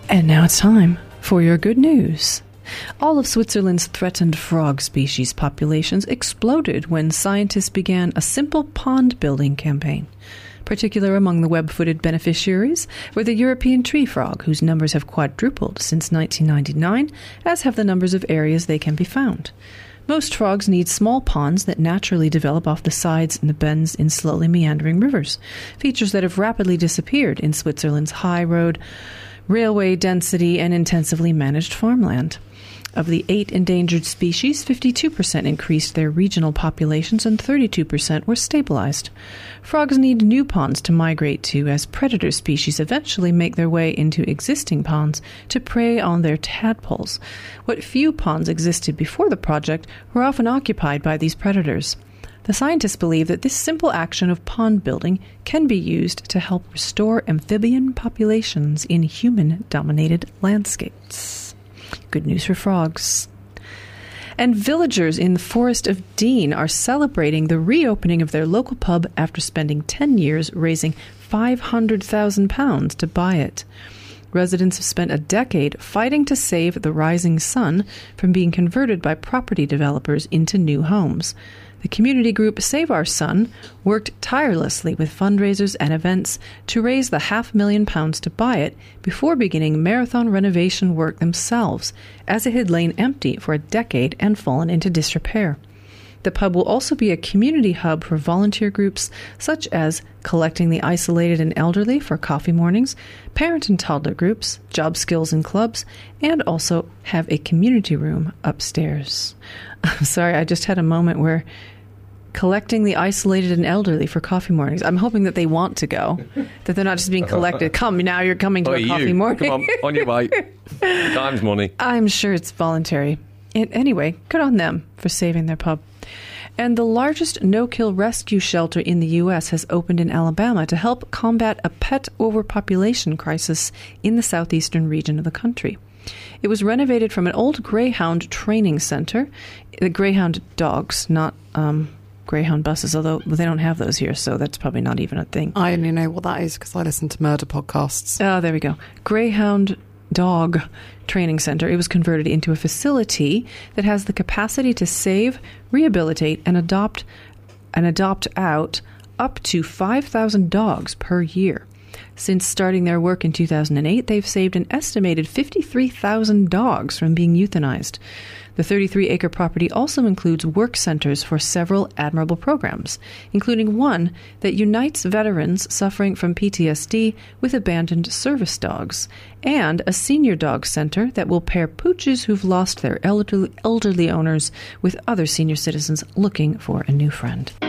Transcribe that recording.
And now it's time for your good news. All of Switzerland's threatened frog species populations exploded when scientists began a simple pond building campaign. Particular among the web-footed beneficiaries were the European tree frog, whose numbers have quadrupled since 1999, as have the numbers of areas they can be found. Most frogs need small ponds that naturally develop off the sides and the bends in slowly meandering rivers, features that have rapidly disappeared in Switzerland's high road, railway density, and intensively managed farmland. Of the 8 endangered species, 52% increased their regional populations and 32% were stabilized. Frogs need new ponds to migrate to as predator species eventually make their way into existing ponds to prey on their tadpoles. What few ponds existed before the project were often occupied by these predators. The scientists believe that this simple action of pond building can be used to help restore amphibian populations in human-dominated landscapes. Good news for frogs. And villagers in the Forest of Dean are celebrating the reopening of their local pub after spending 10 years raising £500,000 to buy it. Residents have spent a decade fighting to save the Rising Sun from being converted by property developers into new homes. The community group Save Our Sun worked tirelessly with fundraisers and events to raise the £500,000 to buy it before beginning marathon renovation work themselves, as it had lain empty for a decade and fallen into disrepair. The pub will also be a community hub for volunteer groups such as Collecting the Isolated and Elderly for coffee mornings, parent and toddler groups, job skills and clubs, and also have a community room upstairs. I'm sorry, I just had a moment where Collecting the Isolated and Elderly for coffee mornings. I'm hoping that they want to go, that they're not just being collected. Come, now you're coming to a coffee morning. Come on your way. Time's money. I'm sure it's voluntary. Anyway, good on them for saving their pub. And the largest no-kill rescue shelter in the U.S. has opened in Alabama to help combat a pet overpopulation crisis in the southeastern region of the country. It was renovated from an old Greyhound training center. The Greyhound dogs, not Greyhound buses, although they don't have those here, so that's probably not even a thing. I only know what that is because I listen to murder podcasts. Oh, there we go. Greyhound dog training center. It was converted into a facility that has the capacity to save, rehabilitate, and adopt out up to 5,000 dogs per year. Since starting their work in 2008, they've saved an estimated 53,000 dogs from being euthanized. The 33-acre property also includes work centers for several admirable programs, including one that unites veterans suffering from PTSD with abandoned service dogs, and a senior dog center that will pair pooches who've lost their elderly owners with other senior citizens looking for a new friend.